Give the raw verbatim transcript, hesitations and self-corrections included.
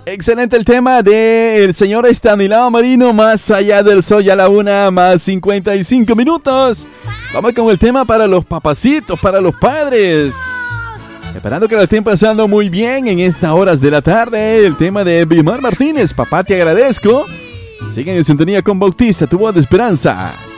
Excelente el tema del señor Estanislao Marino, Más allá del sol, ya la una más cincuenta y cinco minutos. Vamos con el tema para los papacitos, para los padres. Esperando que lo estén pasando muy bien en estas horas de la tarde. El tema de Vilmar Martínez, Papá te agradezco. Siguen en sintonía con Bautista, tu voz de esperanza.